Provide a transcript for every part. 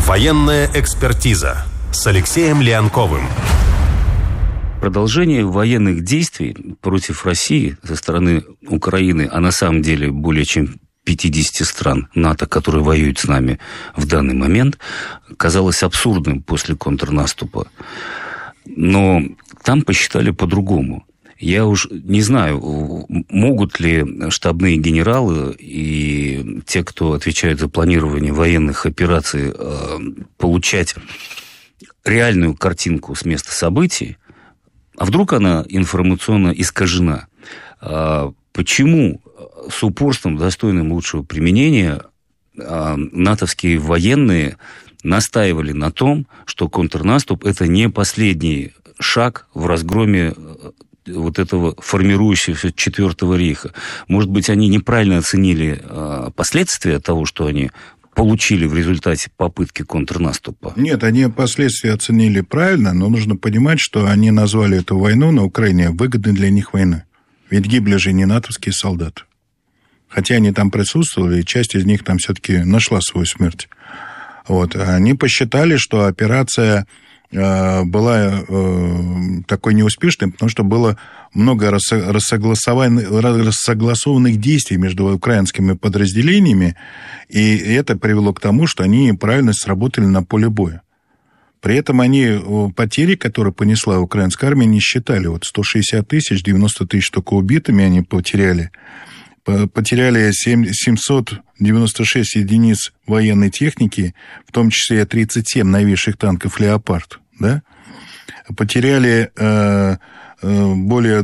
Военная экспертиза с Алексеем Леонковым. Продолжение военных действий против России со стороны Украины, а на самом деле более чем 50 стран НАТО, которые воюют с нами в данный момент, казалось абсурдным после контрнаступа. Но там посчитали по-другому. Я уж не знаю, могут ли штабные генералы и те, кто отвечает за планирование военных операций, получать реальную картинку с места событий, а вдруг она информационно искажена. Почему с упорством, достойным лучшего применения, натовские военные настаивали на том, что контрнаступ – это не последний шаг в разгроме вот этого формирующегося Четвертого рейха? Может быть, они неправильно оценили последствия того, что они получили в результате попытки контрнаступа? Нет, они последствия оценили правильно, но нужно понимать, что они назвали эту войну на Украине выгодной для них войной. Ведь гибли же не натовские солдаты. Хотя они там присутствовали, и часть из них там все-таки нашла свою смерть. Вот. Они посчитали, что операция была такой неуспешной, потому что было много рассогласованных действий между украинскими подразделениями, и это привело к тому, что они правильно сработали на поле боя. При этом они потери, которые понесла украинская армия, не считали. Вот 160 тысяч, 90 тысяч только убитыми они потеряли. Потеряли 796 единиц военной техники, в том числе 37 новейших танков «Леопард». Да? Потеряли более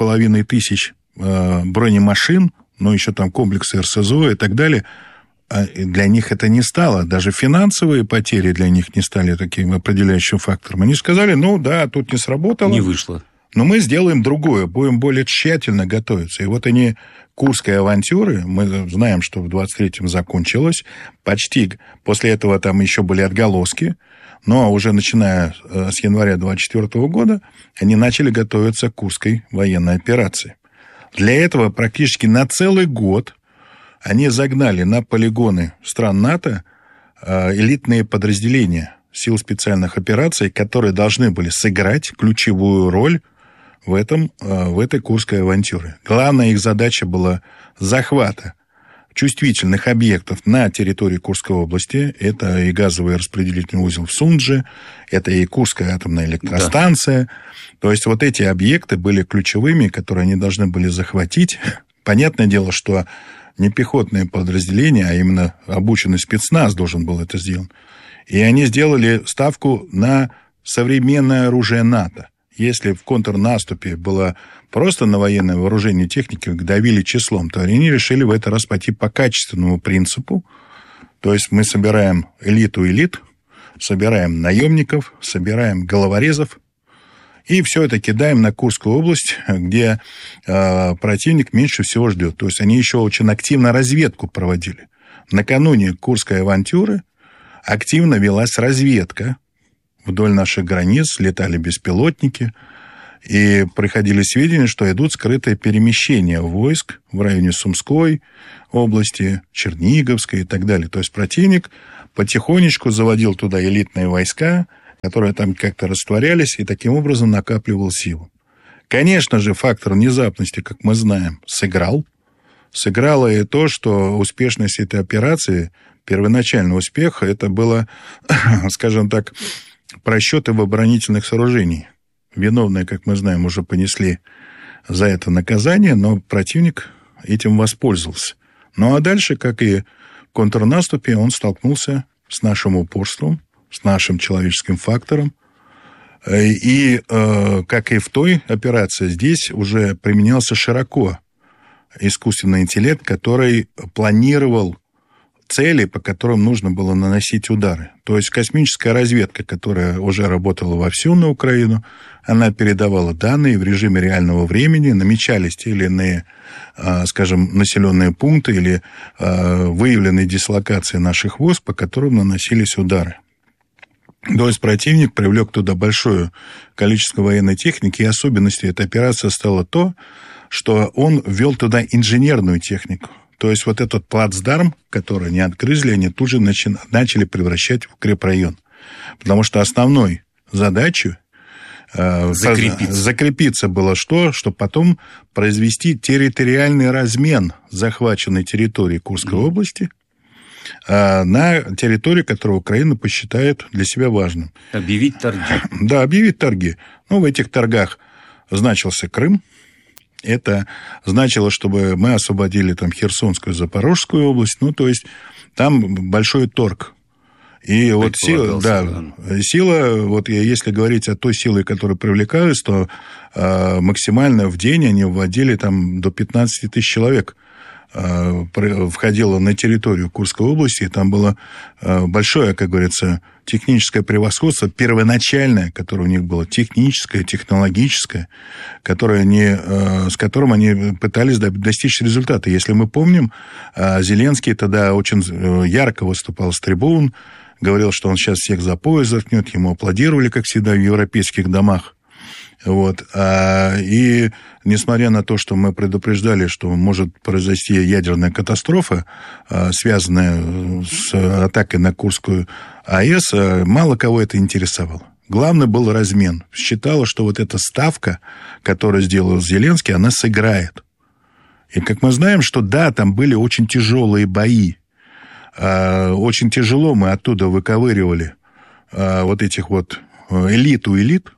2500 бронемашин, ну, еще там комплексы РСЗО и так далее. Для них это не стало. Даже финансовые потери для них не стали таким определяющим фактором. Они сказали, ну да, тут не сработало. Не вышло. Но мы сделаем другое, будем более тщательно готовиться. И вот они, Курская авантюра, мы знаем, что в 23-м закончилась, почти после этого там еще были отголоски, но уже начиная с января 24 года они начали готовиться к Курской военной операции. Для этого практически на целый год они загнали на полигоны стран НАТО элитные подразделения сил специальных операций, которые должны были сыграть ключевую роль в этой Курской авантюре. Главная их задача была захвата чувствительных объектов на территории Курской области. Это и газовый распределительный узел в Сундже, это и Курская атомная электростанция. Да. То есть вот эти объекты были ключевыми, которые они должны были захватить. Понятное дело, что не пехотные подразделения, а именно обученный спецназ должен был это сделать. И они сделали ставку на современное оружие НАТО. Если в контрнаступе было просто на военное вооружение техники, давили числом, то они решили в этот раз пойти по качественному принципу. То есть мы собираем элиту элит, собираем наемников, собираем головорезов, и все это кидаем на Курскую область, где противник меньше всего ждет. То есть они еще очень активно разведку проводили. Накануне Курской авантюры активно велась разведка. Вдоль наших границ летали беспилотники, и приходили сведения, что идут скрытые перемещения войск в районе Сумской области, Черниговской и так далее. То есть противник потихонечку заводил туда элитные войска, которые там как-то растворялись, и таким образом накапливал силу. Конечно же, фактор внезапности, как мы знаем, сыграл. Сыграло и то, что успешность этой операции, первоначальный успех, это было, скажем так, просчеты в оборонительных сооружениях. Виновные, как мы знаем, уже понесли за это наказание, но противник этим воспользовался. Ну а дальше, как и в контрнаступе, он столкнулся с нашим упорством, с нашим человеческим фактором. И, как и в той операции, здесь уже применялся широко искусственный интеллект, который планировал цели, по которым нужно было наносить удары. То есть космическая разведка, которая уже работала вовсю на Украину, она передавала данные в режиме реального времени, намечались те или иные, скажем, населенные пункты или выявленные дислокации наших войск, по которым наносились удары. То есть противник привлек туда большое количество военной техники, и особенностью этой операции стало то, что он ввел туда инженерную технику. То есть вот этот плацдарм, который они отгрызли, они тут же начали превращать в укрепрайон. Потому что основной задачей закрепиться было что потом произвести территориальный размен захваченной территории Курской области на территории, которую Украина посчитает для себя важным. Объявить торги. Да, объявить торги. В этих торгах значился Крым. Это значило, чтобы мы освободили там Херсонскую, Запорожскую область. То есть там большой торг. И вот сила, если говорить о той силе, которая привлекалась, то максимально в день они вводили там до 15 тысяч человек. Входило на территорию Курской области, и там было большое, как говорится, техническое превосходство, первоначальное, которое у них было, техническое, технологическое, с которым они пытались достичь результата. Если мы помним, Зеленский тогда очень ярко выступал с трибун, говорил, что он сейчас всех за пояс заткнет, ему аплодировали, как всегда, в европейских домах. И несмотря на то, что мы предупреждали, что может произойти ядерная катастрофа, связанная с атакой на Курскую АЭС, мало кого это интересовало. Главное был размен. Считалось, что вот эта ставка, которую сделал Зеленский, она сыграет. И как мы знаем, что да, там были очень тяжелые бои. Очень тяжело мы оттуда выковыривали вот этих вот элиту.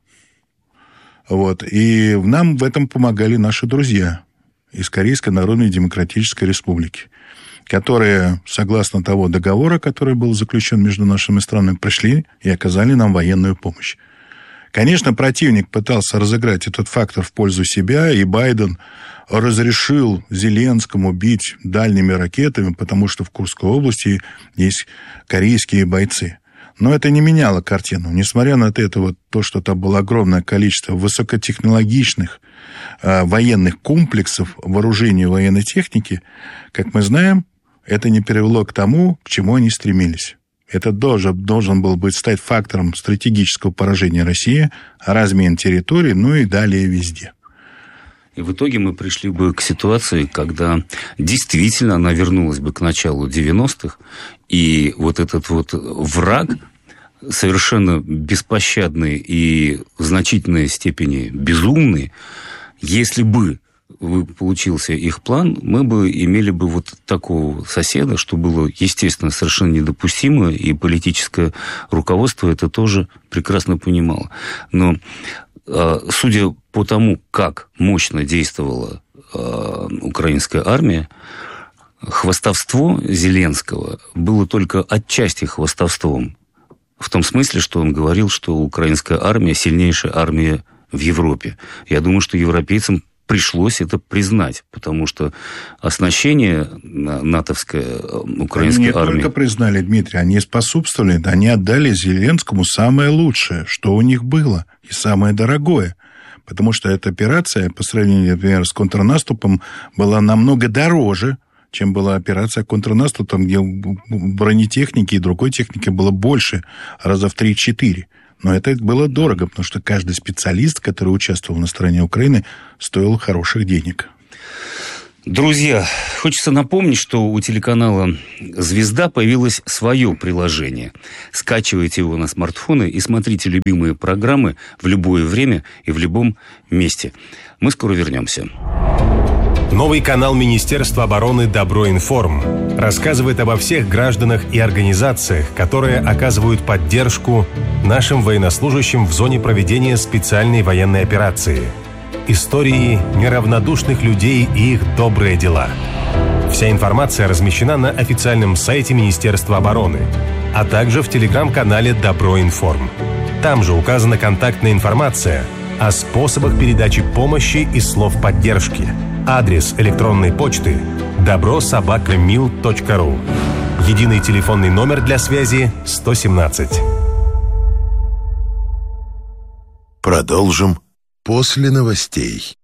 И нам в этом помогали наши друзья из Корейской Народной Демократической Республики, которые, согласно того договора, который был заключен между нашими странами, пришли и оказали нам военную помощь. Конечно, противник пытался разыграть этот фактор в пользу себя, и Байден разрешил Зеленскому бить дальними ракетами, потому что в Курской области есть корейские бойцы. Но это не меняло картину. Несмотря на это, то, что там было огромное количество высокотехнологичных военных комплексов, вооружения военной техники, как мы знаем, это не привело к тому, к чему они стремились. Это должен был стать фактором стратегического поражения России, размен территорий, и далее везде. И в итоге мы пришли бы к ситуации, когда действительно она вернулась бы к началу 90-х, и вот этот враг, совершенно беспощадный и в значительной степени безумный, если бы получился их план, мы бы имели бы такого соседа, что было, естественно, совершенно недопустимо, и политическое руководство это тоже прекрасно понимало. Но судя по тому, как мощно действовала украинская армия, хвастовство Зеленского было только отчасти хвастовством. В том смысле, что он говорил, что украинская армия сильнейшая армия в Европе. Я думаю, что европейцам пришлось это признать, потому что оснащение натовское украинской армии... Они не только признали, Дмитрий, они способствовали, они отдали Зеленскому самое лучшее, что у них было, и самое дорогое. Потому что эта операция, по сравнению, например, с контрнаступом, была намного дороже, чем была операция контрнаступ, там, где бронетехники и другой техники было больше, раза в 3-4. Но это было дорого, потому что каждый специалист, который участвовал на стороне Украины, стоил хороших денег. Друзья, хочется напомнить, что у телеканала «Звезда» появилось свое приложение. Скачивайте его на смартфоны и смотрите любимые программы в любое время и в любом месте. Мы скоро вернемся. Новый канал Министерства обороны «Доброинформ» рассказывает обо всех гражданах и организациях, которые оказывают поддержку нашим военнослужащим в зоне проведения специальной военной операции. Истории неравнодушных людей и их добрые дела. Вся информация размещена на официальном сайте Министерства обороны, а также в телеграм-канале «Доброинформ». Там же указана контактная информация о способах передачи помощи и слов поддержки. Адрес электронной почты добро@mil.ru. Единый телефонный номер для связи 117. Продолжим после новостей.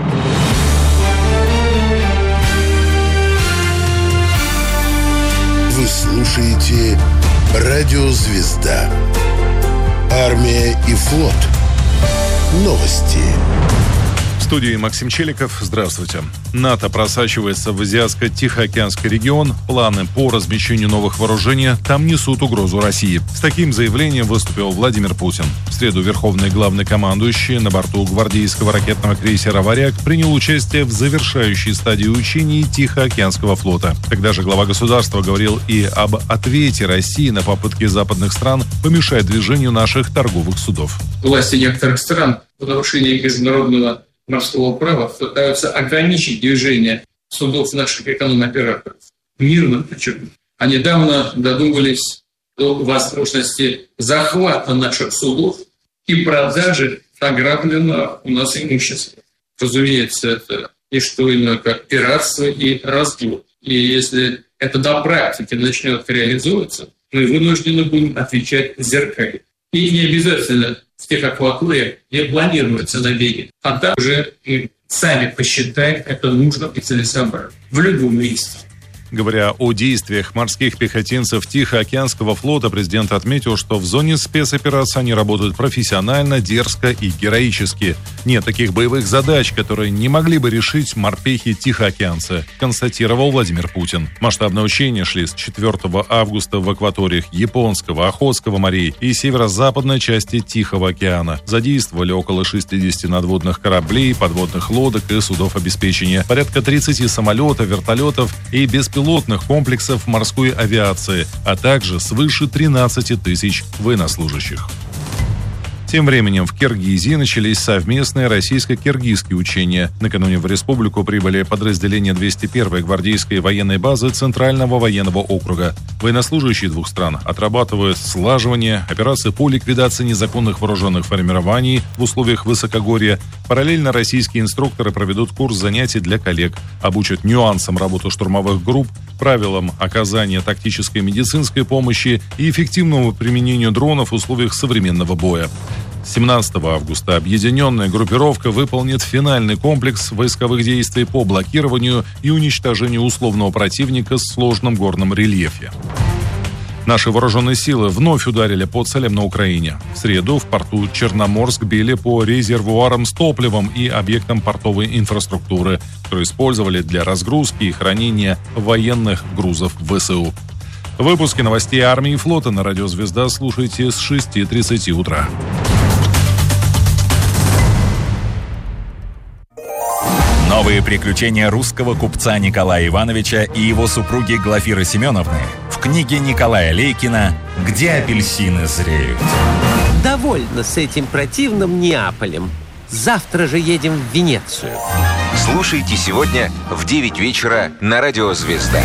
Вы слушаете «Радио Звезда». Армия и флот. Новости. студии Максим Челиков. Здравствуйте. НАТО просачивается в Азиатско-Тихоокеанский регион. Планы по размещению новых вооружений там несут угрозу России. С таким заявлением выступил Владимир Путин. В среду верховный главнокомандующий на борту гвардейского ракетного крейсера «Варяг» принял участие в завершающей стадии учений Тихоокеанского флота. Тогда же глава государства говорил и об ответе России на попытки западных стран помешать движению наших торговых судов. Власти некоторых стран в нарушении международного морского права пытаются ограничить движение судов наших эконом-операторов. Мирно, подчеркну. А недавно додумались до возможности захвата наших судов и продажи ограбленного у нас имущества. Разумеется, это не что иное, как пиратство и разбой. И если это на практике начнет реализовываться, мы вынуждены будем отвечать зеркально. И не обязательно в тех акваториях, где планируются набеги. А там уже мы сами посчитаем, это нужно и целесообразно. В любом месте. Говоря о действиях морских пехотинцев Тихоокеанского флота, президент отметил, что в зоне спецоперации они работают профессионально, дерзко и героически. Нет таких боевых задач, которые не могли бы решить морпехи-тихоокеанцы, констатировал Владимир Путин. Масштабные учения шли с 4 августа в акваториях Японского, Охотского морей и северо-западной части Тихого океана. Задействовали около 60 надводных кораблей, подводных лодок и судов обеспечения, порядка 30 самолетов, вертолетов и беспилотных комплексов морской авиации, а также свыше 13 тысяч военнослужащих. Тем временем в Киргизии начались совместные российско-киргизские учения. Накануне в республику прибыли подразделения 201-й гвардейской военной базы Центрального военного округа. Военнослужащие двух стран отрабатывают слаживание, операции по ликвидации незаконных вооруженных формирований в условиях высокогорья. Параллельно российские инструкторы проведут курс занятий для коллег, обучат нюансам работы штурмовых групп, правилам оказания тактической медицинской помощи и эффективному применению дронов в условиях современного боя. 17 августа объединенная группировка выполнит финальный комплекс войсковых действий по блокированию и уничтожению условного противника в сложном горном рельефе. Наши вооруженные силы вновь ударили по целям на Украине. В среду в порту Черноморск били по резервуарам с топливом и объектам портовой инфраструктуры, которые использовали для разгрузки и хранения военных грузов ВСУ. Выпуски новостей армии и флота на радио «Звезда» слушайте с 6:30 утра. Новые приключения русского купца Николая Ивановича и его супруги Глафиры Семеновны в книге Николая Лейкина «Где апельсины зреют». Довольно с этим противным Неаполем. Завтра же едем в Венецию. Слушайте сегодня в 9 вечера на радио «Звезда».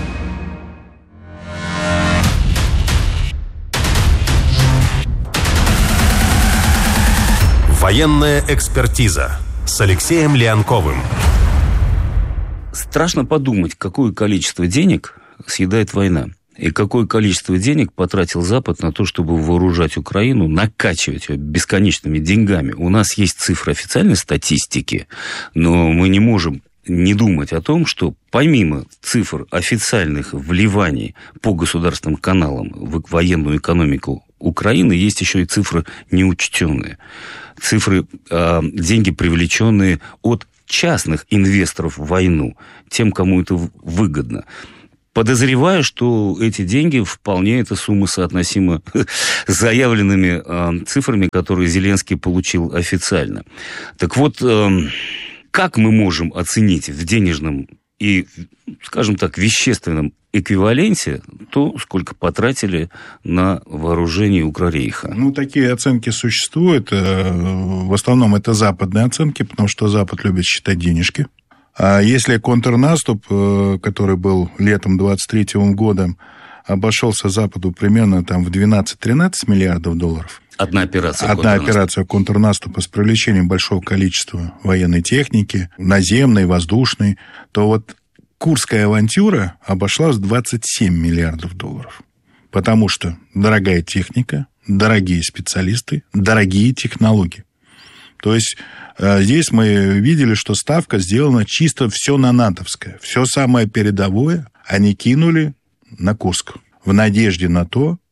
Военная экспертиза с Алексеем Леонковым. Страшно подумать, какое количество денег съедает война. И какое количество денег потратил Запад на то, чтобы вооружать Украину, накачивать ее бесконечными деньгами. У нас есть цифры официальной статистики, но мы не можем не думать о том, что помимо цифр официальных вливаний по государственным каналам в военную экономику Украины, есть еще и цифры неучтенные. Цифры, деньги, привлеченные от частных инвесторов в войну, тем, кому это выгодно. Подозреваю, что эти деньги, вполне эта сумма соотносима с заявленными цифрами, которые Зеленский получил официально. Так вот, как мы можем оценить в денежном и, скажем так, вещественном эквиваленте то, сколько потратили на вооружение Укррейха? Такие оценки существуют. В основном это западные оценки, потому что Запад любит считать денежки. А если контрнаступ, который был летом 23 года, обошелся Западу примерно там в 12-13 миллиардов долларов. Одна операция контрнаступа с привлечением большого количества военной техники, наземной, воздушной, то вот Курская авантюра обошлась в 27 миллиардов долларов. Потому что дорогая техника, дорогие специалисты, дорогие технологии. То есть здесь мы видели, что ставка сделана чисто все на натовское. Все самое передовое они кинули на Курск в надежде на то,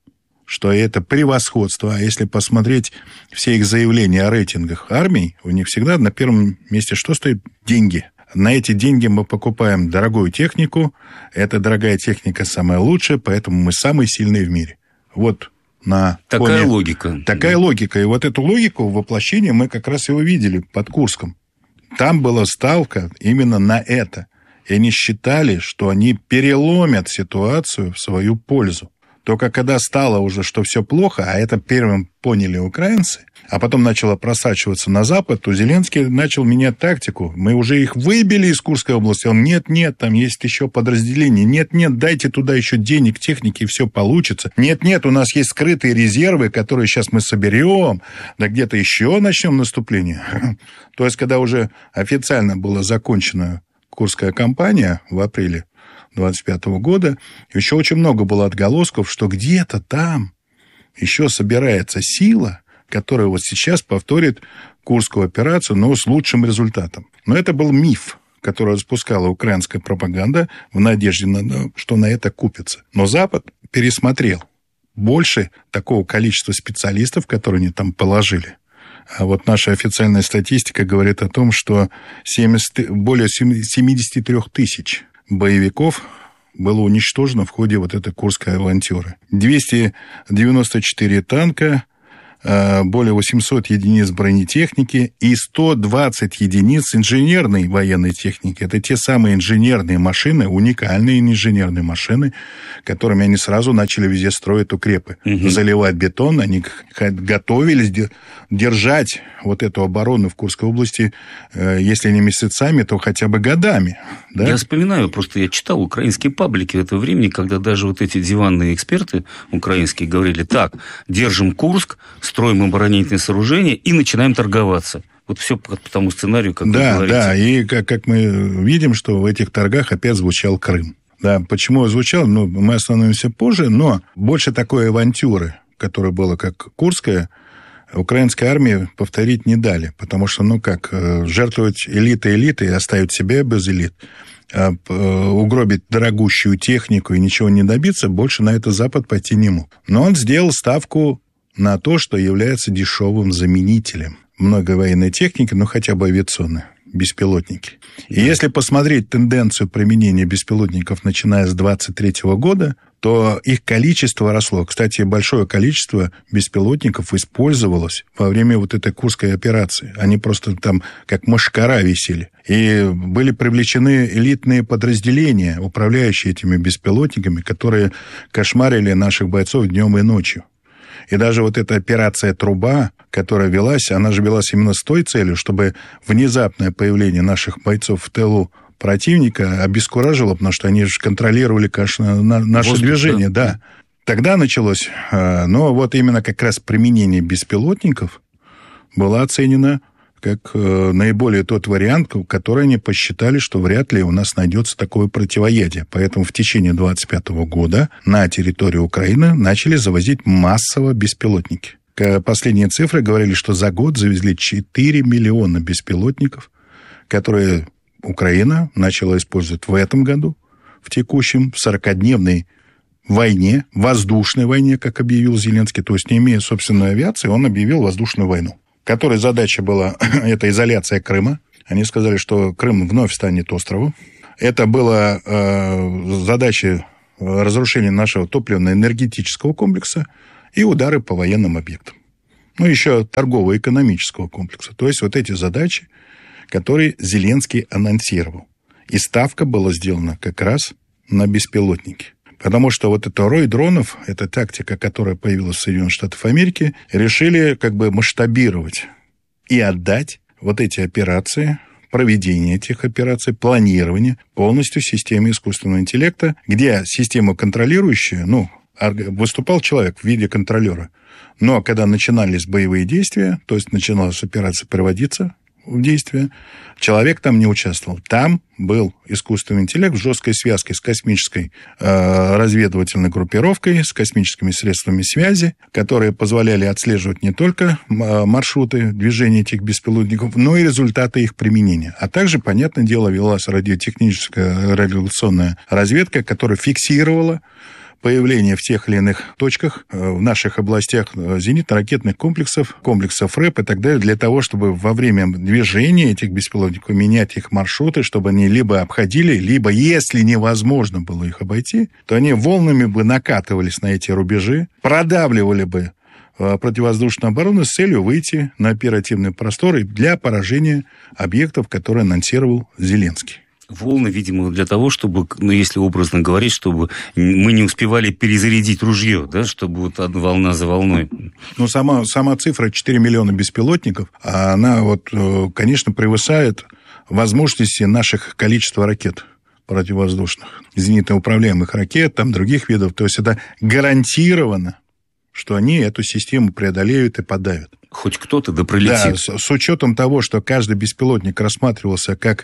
что это превосходство. А если посмотреть все их заявления о рейтингах армий, у них всегда на первом месте что стоит? Деньги. На эти деньги мы покупаем дорогую технику. Эта дорогая техника самая лучшая, поэтому мы самые сильные в мире. Вот на такая логика. Такая логика. И вот эту логику воплощения мы как раз и увидели под Курском. Там была ставка именно на это. И они считали, что они переломят ситуацию в свою пользу. Только когда стало уже, что все плохо, а это первым поняли украинцы, а потом начало просачиваться на Запад, то Зеленский начал менять тактику. Мы уже их выбили из Курской области. Он, нет, там есть еще подразделения. Нет, дайте туда еще денег, техники, и все получится. Нет, у нас есть скрытые резервы, которые сейчас мы соберем, да где-то еще начнем наступление. То есть, когда уже официально была закончена Курская кампания в апреле 25 года, еще очень много было отголосков, что где-то там еще собирается сила, которая вот сейчас повторит Курскую операцию, но с лучшим результатом. Но это был миф, который запускала украинская пропаганда в надежде, что на это купится. Но Запад пересмотрел больше такого количества специалистов, которые они там положили. А вот наша официальная статистика говорит о том, что более 73 тысяч боевиков было уничтожено в ходе вот этой Курской авантюры. 294 танка, более 800 единиц бронетехники и 120 единиц инженерной военной техники. Это те самые инженерные машины, уникальные инженерные машины, которыми они сразу начали везде строить укрепы. Заливать бетон, они готовились держать вот эту оборону в Курской области, если не месяцами, то хотя бы годами. Да? Я вспоминаю, просто я читал украинские паблики в это время, когда даже вот эти диванные эксперты украинские говорили: так, держим Курск, строим оборонительные сооружения и начинаем торговаться. Вот все по тому сценарию, как вы говорите. Да, и как мы видим, что в этих торгах опять звучал Крым. Да, почему звучал, мы остановимся позже, но больше такой авантюры, которая была как Курская, украинской армии повторить не дали, потому что, жертвовать элитой и оставить себя без элит, угробить дорогущую технику и ничего не добиться, больше на это Запад пойти не мог. Но он сделал ставку на то, что является дешевым заменителем многой военной техники, хотя бы авиационной, беспилотники. И если посмотреть тенденцию применения беспилотников, начиная с 23 года, то их количество росло. Кстати, большое количество беспилотников использовалось во время вот этой Курской операции. Они просто там как мошкара висели. И были привлечены элитные подразделения, управляющие этими беспилотниками, которые кошмарили наших бойцов днем и ночью. И даже вот эта операция «Труба», которая велась, она же велась именно с той целью, чтобы внезапное появление наших бойцов в тылу противника обескуражило, потому что они же контролировали, конечно, наше движение. Да. Тогда началось, но вот именно как раз применение беспилотников было оценено как наиболее тот вариант, который они посчитали, что вряд ли у нас найдется такое противоядие. Поэтому в течение 25 года на территорию Украины начали завозить массово беспилотники. Последние цифры говорили, что за год завезли 4 миллиона беспилотников, которые Украина начала использовать в этом году, в текущем 40-дневной войне, воздушной войне, как объявил Зеленский, то есть не имея собственной авиации, он объявил воздушную войну, которой задача была это изоляция Крыма. Они сказали, что Крым вновь станет островом. Это была задача разрушения нашего топливно-энергетического комплекса и удары по военным объектам. Еще торгово-экономического комплекса. То есть вот эти задачи, которые Зеленский анонсировал. И ставка была сделана как раз на беспилотники. Потому что вот это рой дронов, эта тактика, которая появилась в Соединенных Штатах Америки, решили масштабировать и отдать вот эти операции, проведение этих операций, планирование полностью системе искусственного интеллекта, где система контролирующая, выступал человек в виде контролера. Но когда начинались боевые действия, то есть начиналась операция приводиться в действие, человек там не участвовал. Там был искусственный интеллект в жесткой связке с космической разведывательной группировкой, с космическими средствами связи, которые позволяли отслеживать не только маршруты движения этих беспилотников, но и результаты их применения. А также, понятное дело, велась радиотехническая радиолокационная разведка, которая фиксировала появление в тех или иных точках в наших областях зенитно-ракетных комплексов РЭП и так далее, для того, чтобы во время движения этих беспилотников менять их маршруты, чтобы они либо обходили, либо, если невозможно было их обойти, то они волнами бы накатывались на эти рубежи, продавливали бы противовоздушную оборону с целью выйти на оперативный простор и для поражения объектов, которые анонсировал Зеленский. Волны, видимо, для того, чтобы, если образно говорить, чтобы мы не успевали перезарядить ружье, да, чтобы вот одна волна за волной. Сама цифра 4 миллиона беспилотников, она конечно, превышает возможности наших количества ракет противовоздушных, зенитно-управляемых ракет, других видов. То есть это гарантированно, что они эту систему преодолеют и подавят. Хоть кто-то пролетит. Да, с учетом того, что каждый беспилотник рассматривался как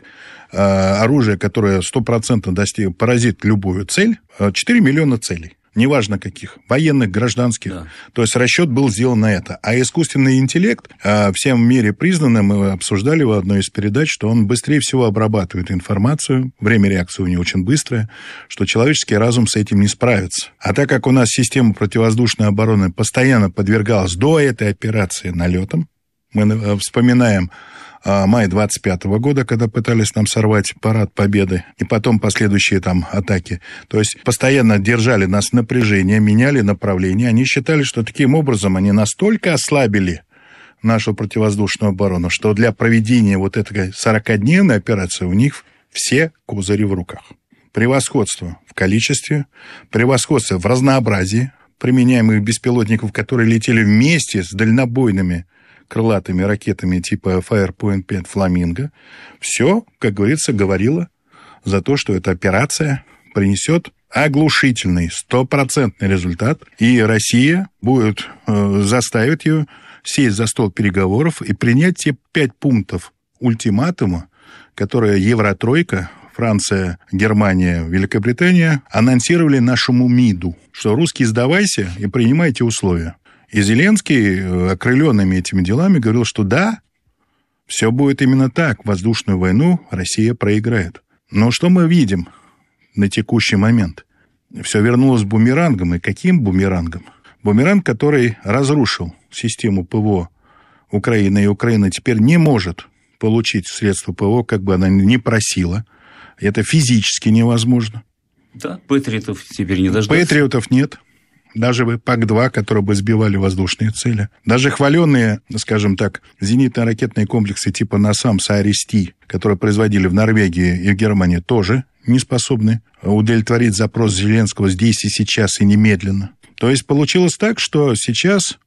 оружие, которое 100% поразит любую цель, 4 миллиона целей. Неважно каких, военных, гражданских. Да. То есть расчет был сделан на это. А искусственный интеллект, всем в мире признанный, мы обсуждали в одной из передач, что он быстрее всего обрабатывает информацию, время реакции у него очень быстрое, что человеческий разум с этим не справится. А так как у нас система противовоздушной обороны постоянно подвергалась до этой операции налетам, мы вспоминаем май 25 года, когда пытались нам сорвать парад Победы, и потом последующие атаки. То есть постоянно держали нас в напряжении, меняли направление. Они считали, что таким образом они настолько ослабили нашу противовоздушную оборону, что для проведения вот этой 40-дневной операции у них все козыри в руках. Превосходство в количестве, превосходство в разнообразии применяемых беспилотников, которые летели вместе с дальнобойными крылатыми ракетами типа Firepoint 5 «Фламинго». Все, как говорится, говорило за то, что эта операция принесет оглушительный, 100% результат, и Россия заставит ее сесть за стол переговоров и принять те 5 пунктов ультиматума, которые Евротройка, Франция, Германия, Великобритания анонсировали нашему МИДу, что русские сдавайся и принимайте условия. И Зеленский, окрыленными этими делами, говорил, что да, все будет именно так, воздушную войну Россия проиграет. Но что мы видим на текущий момент? Все вернулось бумерангом. И каким бумерангом? Бумеранг, который разрушил систему ПВО Украины, и Украина теперь не может получить средства ПВО, как бы она ни просила. Это физически невозможно. Да, Патриотов теперь не дождаться. Патриотов нет. Даже ПАК-2, которые бы сбивали воздушные цели. Даже хваленные, скажем так, зенитно-ракетные комплексы типа НАСАМС, АРСТ, которые производили в Норвегии и в Германии, тоже не способны удовлетворить запрос Зеленского здесь и сейчас и немедленно. То есть получилось так, что сейчас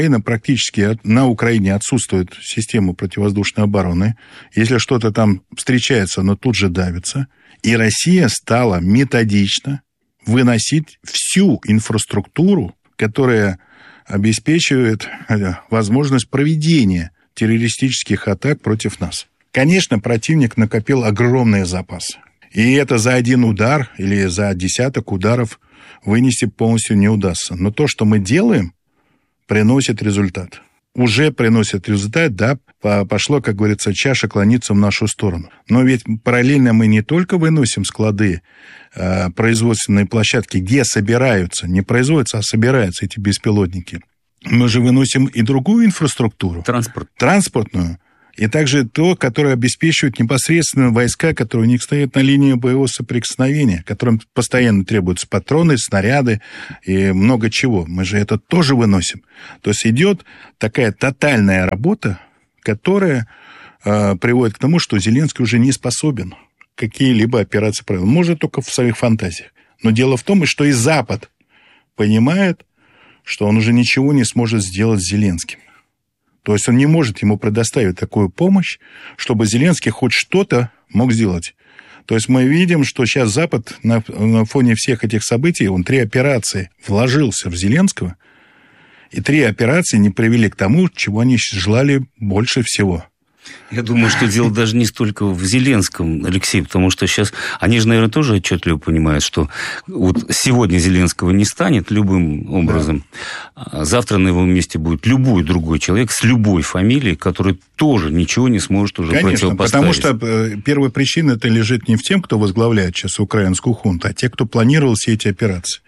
на Украине отсутствует система противовоздушной обороны. Если что-то там встречается, оно тут же давится. И Россия стала методично выносить всю инфраструктуру, которая обеспечивает возможность проведения террористических атак против нас. Конечно, противник накопил огромные запасы. И это за один удар или за десяток ударов вынести полностью не удастся. Но то, что мы делаем, приносит результат. Уже приносит результат, да, пошло, как говорится, чаша клонится в нашу сторону. Но ведь параллельно мы не только выносим склады, производственные площадки, где собираются, не производятся, а собираются эти беспилотники. Мы же выносим и другую инфраструктуру. Транспортную. И также то, которое обеспечивает непосредственно войска, которые у них стоят на линии боевого соприкосновения, которым постоянно требуются патроны, снаряды и много чего. Мы же это тоже выносим. То есть идет такая тотальная работа, которая приводит к тому, что Зеленский уже не способен какие-либо операции проводить. Может только в своих фантазиях. Но дело в том, что и Запад понимает, что он уже ничего не сможет сделать с Зеленским. То есть он не может ему предоставить такую помощь, чтобы Зеленский хоть что-то мог сделать. То есть мы видим, что сейчас Запад на фоне всех этих событий, он 3 операции вложился в Зеленского, и 3 операции не привели к тому, чего они желали больше всего. Я думаю, что дело даже не столько в Зеленском, Алексей, потому что сейчас они же, наверное, тоже отчетливо понимают, что вот сегодня Зеленского не станет любым образом, а завтра на его месте будет любой другой человек с любой фамилией, который тоже ничего не сможет уже противопоставить. Потому что первая причина это лежит не в тем, кто возглавляет сейчас украинскую хунту, а те, кто планировал все эти операции.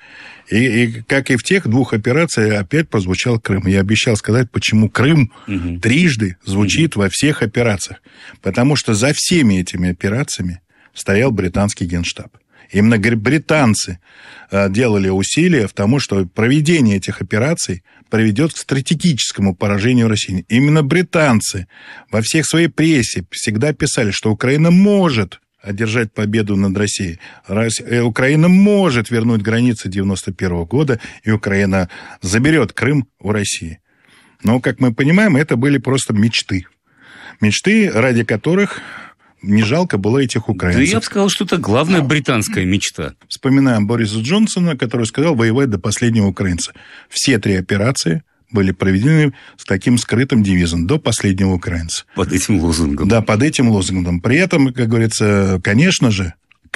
И как и в тех двух операциях, опять прозвучал Крым. Я обещал сказать, почему Крым трижды звучит во всех операциях. Потому что за всеми этими операциями стоял британский генштаб. Именно британцы делали усилия в том, что проведение этих операций приведет к стратегическому поражению России. Именно британцы во всех своей прессе всегда писали, что Украина может одержать победу над Россией. Украина может вернуть границы 91 года, и Украина заберет Крым у России. Но, как мы понимаем, это были просто мечты. Мечты, ради которых не жалко было этих украинцев. Да я бы сказал, что это главная британская мечта. Вспоминаем Бориса Джонсона, который сказал воевать до последнего украинца. Все 3 операции были проведены с таким скрытым девизом: до последнего украинца. Под этим лозунгом. Да, под этим лозунгом. При этом, как говорится, конечно же,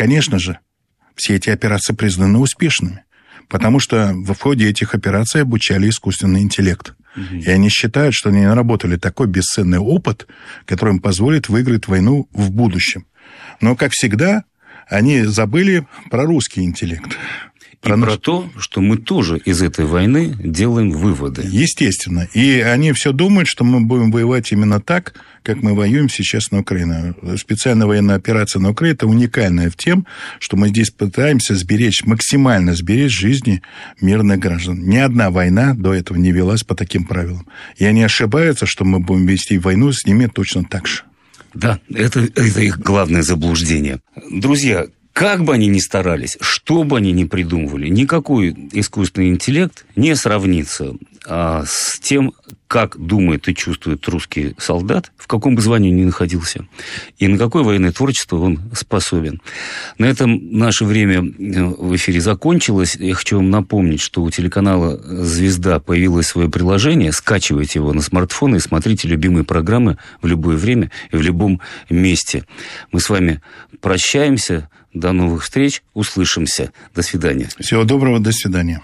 все эти операции признаны успешными. Потому что в ходе этих операций обучали искусственный интеллект. И они считают, что они наработали такой бесценный опыт, который им позволит выиграть войну в будущем. Но, как всегда, они забыли про русский интеллект. Про то, что мы тоже из этой войны делаем выводы. Естественно. И они все думают, что мы будем воевать именно так, как мы воюем сейчас на Украине. Специальная военная операция на Украине – это уникальная в тем, что мы здесь пытаемся максимально сберечь жизни мирных граждан. Ни одна война до этого не велась по таким правилам. И они ошибаются, что мы будем вести войну с ними точно так же. Да, это их главное заблуждение. Друзья, как бы они ни старались, что бы они ни придумывали, никакой искусственный интеллект не сравнится с тем, как думает и чувствует русский солдат, в каком бы звании ни находился, и на какое военное творчество он способен. На этом наше время в эфире закончилось. Я хочу вам напомнить, что у телеканала «Звезда» появилось свое приложение. Скачивайте его на смартфон и смотрите любимые программы в любое время и в любом месте. Мы с вами прощаемся. До новых встреч. Услышимся. До свидания. Всего доброго. До свидания.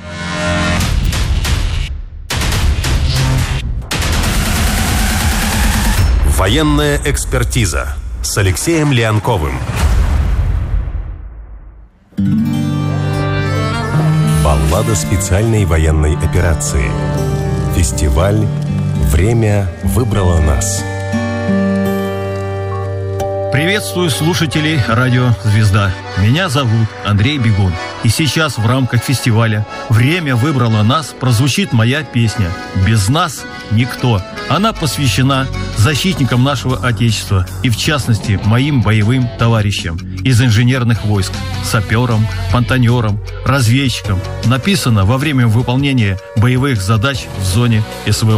Военная экспертиза с Алексеем Леонковым. Баллада специальной военной операции. Фестиваль «Время выбрало нас». Приветствую слушателей радио «Звезда». Меня зовут Андрей Бегун. И сейчас в рамках фестиваля «Время выбрало нас» прозвучит моя песня «Без нас никто». Она посвящена защитникам нашего Отечества и, в частности, моим боевым товарищам из инженерных войск, саперам, понтонерам, разведчикам. Написана во время выполнения боевых задач в зоне СВО.